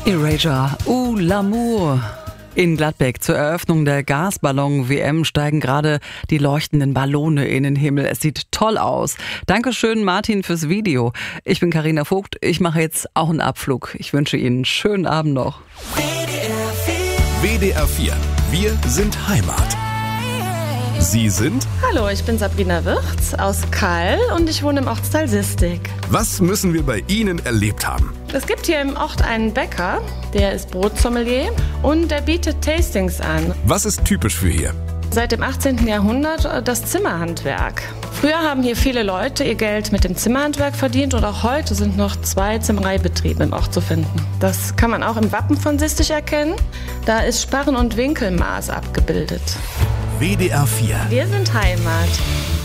Erasure, L'amour. In Gladbeck zur Eröffnung der Gasballon-WM steigen gerade die leuchtenden Ballone in den Himmel. Es sieht toll aus. Dankeschön, Martin, fürs Video. Ich bin Carina Vogt. Ich mache jetzt auch einen Abflug. Ich wünsche Ihnen einen schönen Abend noch. WDR 4. Wir sind Heimat. Sie sind? Hallo, ich bin Sabrina Wirz aus Kall und ich wohne im Ortsteil Sistig. Was müssen wir bei Ihnen erlebt haben? Es gibt hier im Ort einen Bäcker, der ist Brotsommelier und der bietet Tastings an. Was ist typisch für hier? Seit dem 18. Jahrhundert das Zimmerhandwerk. Früher haben hier viele Leute ihr Geld mit dem Zimmerhandwerk verdient und auch heute sind noch 2 Zimmereibetriebe im Ort zu finden. Das kann man auch im Wappen von Sistig erkennen. Da ist Sparren- und Winkelmaß abgebildet. WDR 4. Wir sind Heimat.